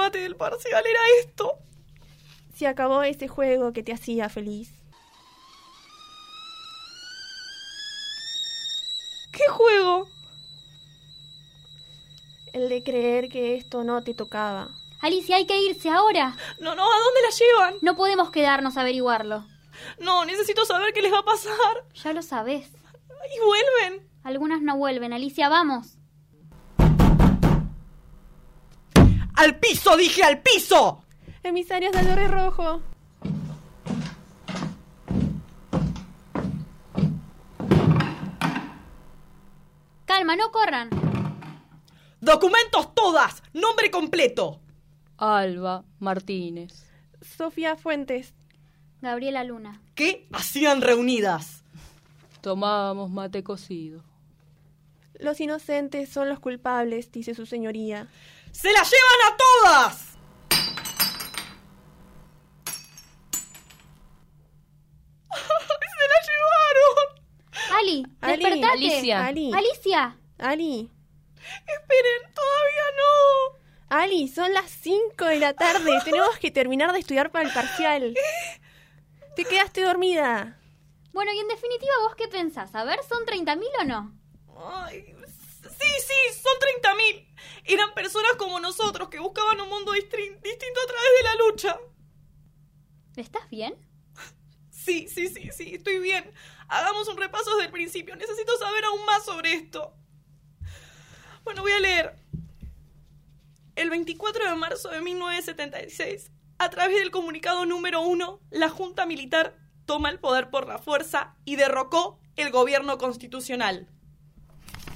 remate del parcial era esto. Se acabó ese juego que te hacía feliz. ¿Qué juego? El de creer que esto no te tocaba. Alicia, hay que irse ahora. No, ¿a dónde la llevan? No podemos quedarnos a averiguarlo. No, necesito saber qué les va a pasar. Ya lo sabés. ¿Y vuelven? Algunas no vuelven. Alicia, vamos. ¡Al piso, dije, al piso! Emisarios del Torre Rojo. Calma, no corran. ¡Documentos todas! ¡Nombre completo! Alba Martínez. Sofía Fuentes. Gabriela Luna. ¿Qué hacían reunidas? Tomábamos mate cocido. Los inocentes son los culpables, dice su señoría. ¡Se la llevan a todas! ¡Se la llevaron! Ali, Ali, despertate. Alicia. Alicia. Ali. Esperen, todavía no. Ali, son las 5 de la tarde. Tenemos que terminar de estudiar para el parcial. ¿Te quedaste dormida? Bueno, y en definitiva, ¿vos qué pensás? A ver, ¿son 30.000 o no? Ay, sí, son 30.000. Eran personas como nosotros que buscaban un mundo distinto a través de la lucha. ¿Estás bien? Sí, estoy bien. Hagamos un repaso desde el principio. Necesito saber aún más sobre esto. Bueno, voy a leer. El 24 de marzo de 1976, a través del comunicado número 1, la Junta Militar toma el poder por la fuerza y derrocó el gobierno constitucional.